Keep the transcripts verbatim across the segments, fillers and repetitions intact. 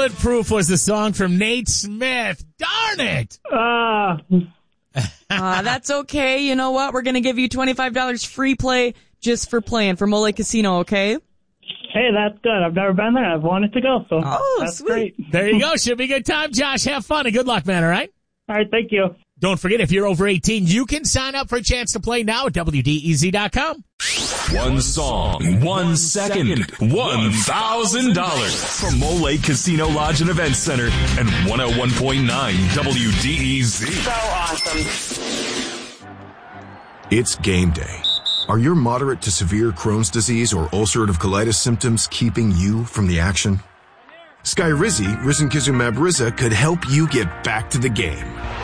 Bulletproof was the song from Nate Smith. Darn it! Uh, uh, that's okay. You know what? We're going to give you twenty-five dollars free play just for playing for Mole Casino, okay? Hey, that's good. I've never been there. I've wanted to go, so oh, that's sweet. great. There you go. Should be a good time, Josh. Have fun and good luck, man, all right? All right, thank you. Don't forget, if you're over eighteen, you can sign up for a chance to play now at W D E Z dot com. One song, one second, one thousand dollars from Mole Casino Lodge and Event Center and one oh one point nine W D E Z. So awesome. It's game day. Are your moderate to severe Crohn's disease or ulcerative colitis symptoms keeping you from the action? Skyrizi, risankizumab Riza, could help you get back to the game.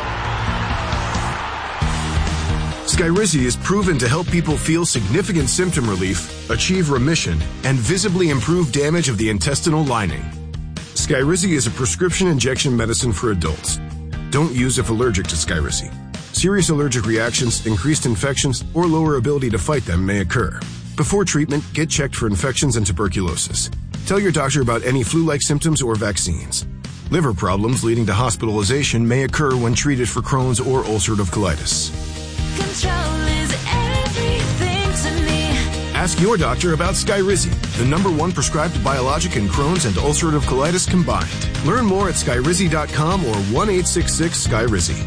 Skyrizi is proven to help people feel significant symptom relief, achieve remission, and visibly improve damage of the intestinal lining. Skyrizi is a prescription injection medicine for adults. Don't use if allergic to Skyrizi. Serious allergic reactions, increased infections, or lower ability to fight them may occur. Before treatment, get checked for infections and tuberculosis. Tell your doctor about any flu-like symptoms or vaccines. Liver problems leading to hospitalization may occur when treated for Crohn's or ulcerative colitis. Control is everything to me. Ask your doctor about Skyrizi, the number one prescribed biologic in Crohn's and ulcerative colitis combined. Learn more at skyrizi dot com or one eight six six Skyrizi.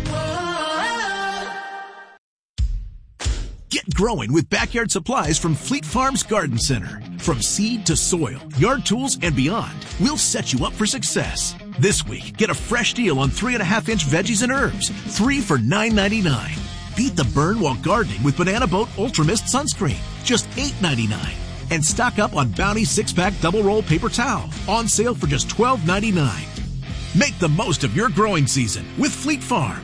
Get growing with backyard supplies from Fleet Farms Garden Center. From seed to soil, yard tools, and beyond, we'll set you up for success. This week, get a fresh deal on three and a half inch veggies and herbs, three for nine ninety-nine. Beat the burn while gardening with Banana Boat Ultra Mist Sunscreen, just eight ninety-nine. And stock up on Bounty six-pack double roll paper towel, on sale for just twelve ninety-nine. Make the most of your growing season with Fleet Farm.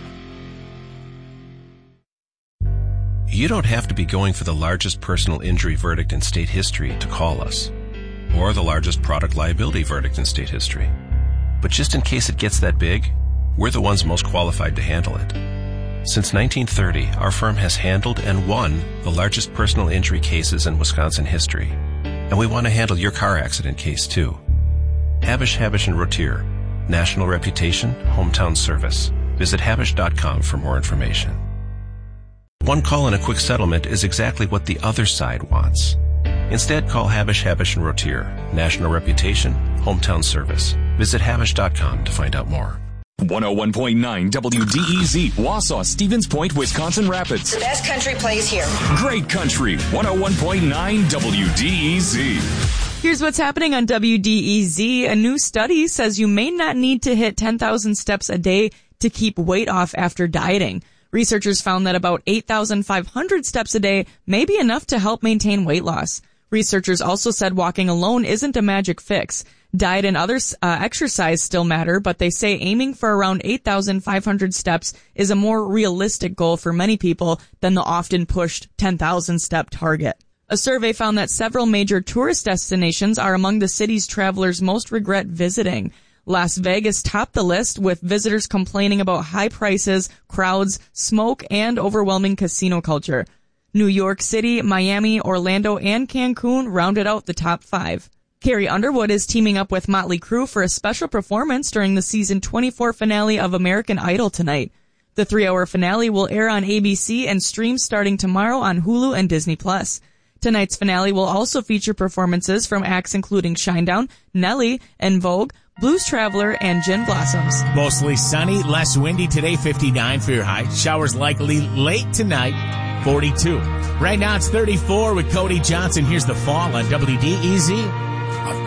You don't have to be going for the largest personal injury verdict in state history to call us, or the largest product liability verdict in state history. But just in case it gets that big, we're the ones most qualified to handle it. Since nineteen thirty, our firm has handled and won the largest personal injury cases in Wisconsin history. And we want to handle your car accident case too. Habish, Habish and Rotier. National reputation, hometown service. Visit habish dot com for more information. One call and a quick settlement is exactly what the other side wants. Instead, call Habish, Habish and Rotier. National reputation, hometown service. Visit habish dot com to find out more. one oh one point nine W D E Z, Wausau, Stevens Point, Wisconsin Rapids. The best country plays here. Great country, one oh one point nine W D E Z. Here's what's happening on W D E Z. A new study says you may not need to hit ten thousand steps a day to keep weight off after dieting. Researchers found that about eight thousand five hundred steps a day may be enough to help maintain weight loss. Researchers also said walking alone isn't a magic fix. Diet and other uh, exercise still matter, but they say aiming for around eight thousand five hundred steps is a more realistic goal for many people than the often pushed ten thousand step target. A survey found that several major tourist destinations are among the cities travelers most regret visiting. Las Vegas topped the list, with visitors complaining about high prices, crowds, smoke, and overwhelming casino culture. New York City, Miami, Orlando, and Cancun rounded out the top five. Carrie Underwood is teaming up with Motley Crue for a special performance during the season twenty-four finale of American Idol tonight. The three-hour finale will air on A B C and stream starting tomorrow on Hulu and Disney Plus. Tonight's finale will also feature performances from acts including Shinedown, Nelly, En Vogue, Blues Traveler, and Gin Blossoms. Mostly sunny, less windy today, fifty-nine for your high. Showers likely late tonight, forty-two. Right now it's thirty-four with Cody Johnson. Here's the fall on W D E Z.